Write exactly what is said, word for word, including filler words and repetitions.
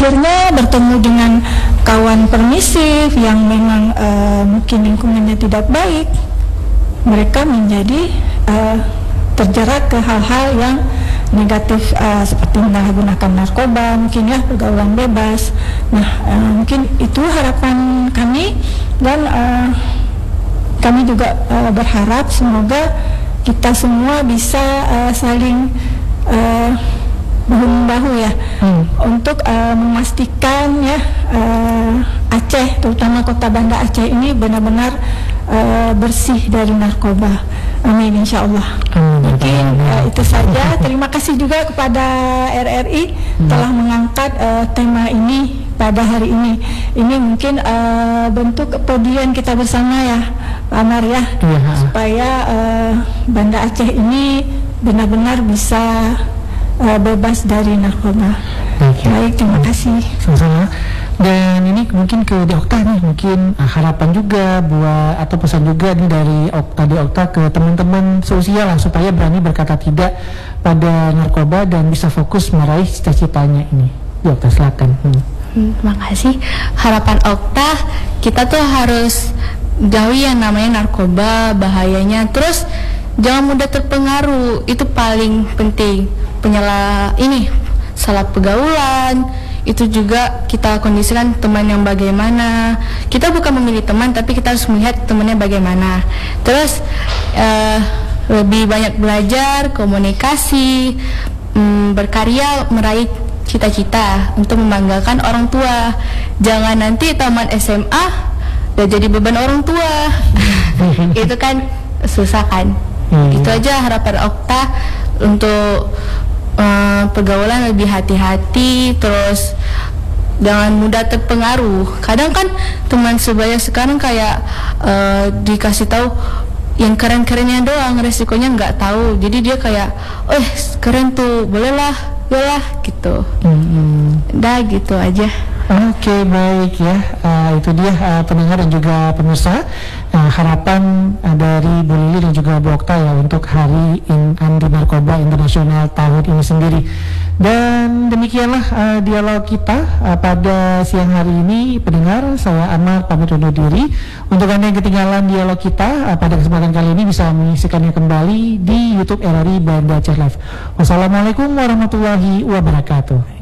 akhirnya bertemu dengan kawan permisif yang memang uh, mungkin lingkungannya tidak baik, mereka menjadi uh, terjerat ke hal-hal yang negatif uh, seperti menyalahgunakan narkoba, mungkin ya pergaulan bebas. Nah, uh, mungkin itu harapan kami, dan uh, kami juga uh, berharap semoga kita semua bisa uh, saling uh, bahu-membahu ya, hmm. untuk uh, memastikan ya uh, Aceh, terutama kota Banda Aceh ini benar-benar uh, bersih dari narkoba. Amin, insya Allah. Hmm, Mungkin uh, itu saja. Terima kasih juga kepada R R I hmm. telah mengangkat uh, tema ini pada hari ini. Ini mungkin uh, bentuk podium kita bersama ya, Pak Amar ya, ya. supaya uh, Banda Aceh ini benar-benar bisa Uh, bebas dari narkoba. Baik, Baik terima kasih. Sama-sama. Dan ini mungkin ke di Okta nih, mungkin uh, harapan juga buat atau pesan juga nih dari Okta di Okta ke teman-teman seusia lah, supaya berani berkata tidak pada narkoba dan bisa fokus meraih cita-citanya ini. Di Okta silakan. Hmm. Hmm, terima kasih. Harapan Okta, kita tuh harus jauhi yang namanya narkoba, bahayanya. Terus jangan mudah terpengaruh, itu paling penting. Penyalah ini salah pergaulan itu juga kita kondisikan teman yang bagaimana. Kita bukan memilih teman, tapi kita harus melihat temannya bagaimana. Terus uh, lebih banyak belajar, komunikasi, um, berkarya, meraih cita-cita untuk membanggakan orang tua. Jangan nanti tamat S M A udah jadi beban orang tua. Itu kan susah kan. Hmm. Itu aja harapan Okta untuk uh, pergaulan, lebih hati-hati, terus jangan mudah terpengaruh. Kadang kan teman sebaya sekarang kayak uh, dikasih tahu yang keren-kerennya doang, resikonya nggak tahu. Jadi dia kayak, oh keren tuh, bolehlah, bolehlah gitu. Hmm. Dah gitu aja. Oke, okay, baik ya, uh, itu dia uh, pendengar dan juga pemirsa uh, harapan uh, dari Bu Lili dan juga Bu Okta ya untuk Hari in Anti Narkoba Internasional tahun ini sendiri. Dan demikianlah uh, dialog kita uh, pada siang hari ini, pendengar. Saya Amar pamit undur diri. Untuk Anda yang ketinggalan dialog kita uh, pada kesempatan kali ini bisa menyaksikannya kembali di YouTube R R I Banda Aceh Live. Wassalamualaikum warahmatullahi wabarakatuh.